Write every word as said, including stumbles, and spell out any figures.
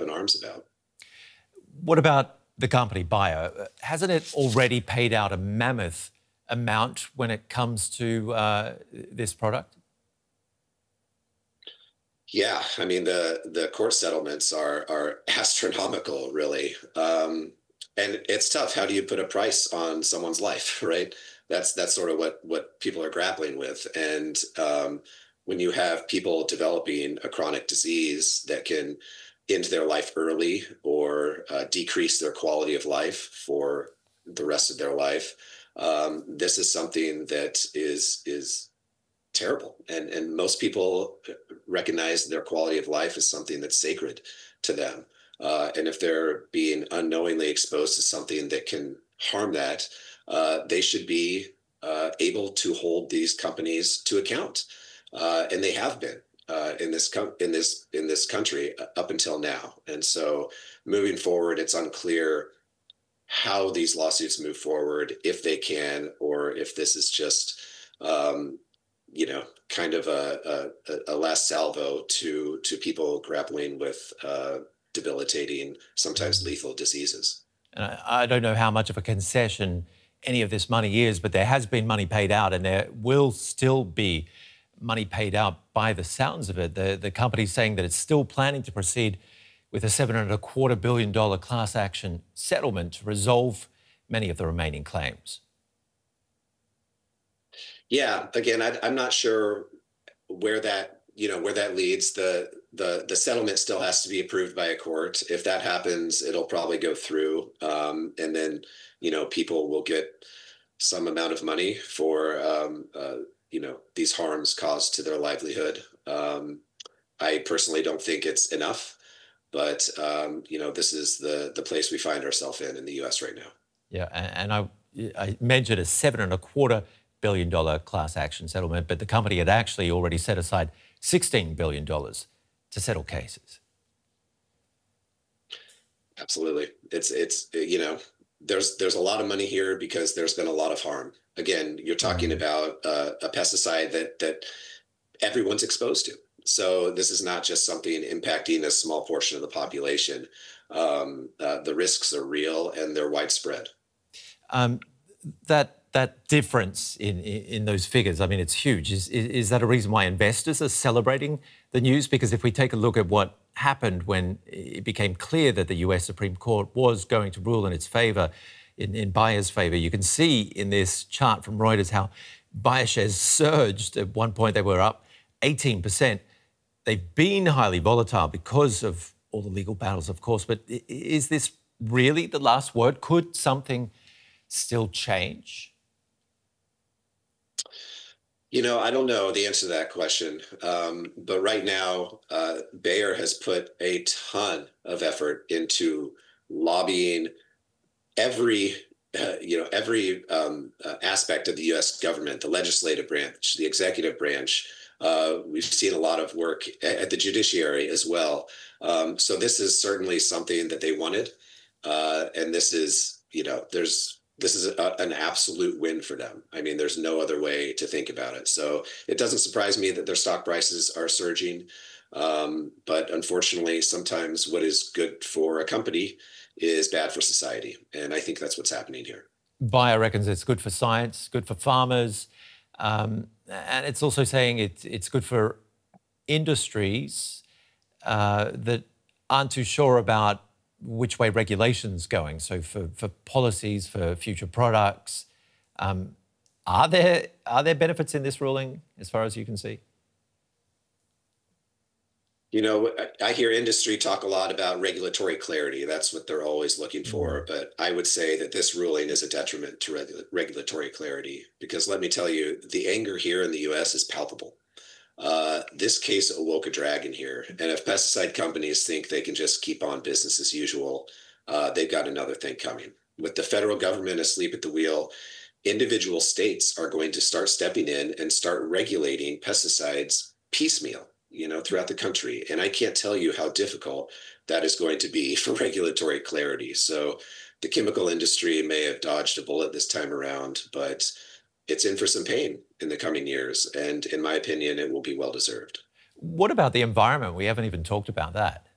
up in arms about. What about the company Bayer? Hasn't it already paid out a mammoth amount when it comes to uh, this product? Yeah, I mean the the court settlements are are astronomical, really, um, and it's tough. How do you put a price on someone's life, right? That's that's sort of what what people are grappling with, and um, when you have people developing a chronic disease that can end their life early or uh, decrease their quality of life for the rest of their life, um, this is something that is is terrible. And and most people recognize their quality of life as something that's sacred to them. Uh, and if they're being unknowingly exposed to something that can harm that, uh, they should be uh, able to hold these companies to account, uh, and they have been. Uh, in this com- in this in this country up until now, and so moving forward, it's unclear how these lawsuits move forward, if they can, or if this is just um, you know, kind of a, a, a last salvo to to people grappling with uh, debilitating, sometimes lethal diseases. And I, I don't know how much of a concession any of this money is, but there has been money paid out, and there will still be money paid out by the sounds of it. The, the company's saying that it's still planning to proceed with a seven and a quarter billion dollar class action settlement to resolve many of the remaining claims. Yeah, again, I, I'm not sure where that you know where that leads. The the the settlement still has to be approved by a court. If that happens, it'll probably go through, um, and then you know people will get some amount of money for um, uh, you know these harms caused to their livelihood. Um, I personally don't think it's enough, but um, you know this is the the place we find ourselves in in the U S right now. Yeah, and, and I, I mentioned a seven and a quarter billion dollar class action settlement, but the company had actually already set aside sixteen billion dollars to settle cases. Absolutely, it's it's you know there's there's a lot of money here because there's been a lot of harm. Again, you're talking about uh, a pesticide that that everyone's exposed to. So this is not just something impacting a small portion of the population. Um, uh, the risks are real and they're widespread. Um, that that difference in, in in those figures, I mean, it's huge. Is, is is that a reason why investors are celebrating the news? Because if we take a look at what happened when it became clear that the U S Supreme Court was going to rule in its favour, in, in Bayer's favour, you can see in this chart from Reuters how Bayer shares surged. At one point, they were up eighteen percent. They've been highly volatile because of all the legal battles, of course. But is this really the last word? Could something still change? You know, I don't know the answer to that question. Um, but right now, uh, Bayer has put a ton of effort into lobbying every, uh, you know, every um, uh, aspect of the U S government, the legislative branch, the executive branch. Uh, we've seen a lot of work at, at the judiciary as well. Um, so this is certainly something that they wanted. Uh, and this is, you know, there's this is a, an absolute win for them. I mean, there's no other way to think about it. So it doesn't surprise me that their stock prices are surging. Um, but unfortunately, sometimes what is good for a company is bad for society. And I think that's what's happening here. Bayer reckons it's good for science, good for farmers, um, and it's also saying it, it's good for industries uh, that aren't too sure about which way regulation's going. So for, for policies, for future products, um, are there are there benefits in this ruling as far as you can see? You know, I hear industry talk a lot about regulatory clarity. That's what they're always looking for. But I would say that this ruling is a detriment to regu- regulatory clarity because let me tell you, the anger here in the U S is palpable. Uh, this case awoke a dragon here. And if pesticide companies think they can just keep on business as usual, uh, they've got another thing coming. With the federal government asleep at the wheel, individual states are going to start stepping in and start regulating pesticides piecemeal, you know, throughout the country. And I can't tell you how difficult that is going to be for regulatory clarity. So the chemical industry may have dodged a bullet this time around, but it's in for some pain in the coming years. And in my opinion, it will be well deserved. What about the environment? We haven't even talked about that.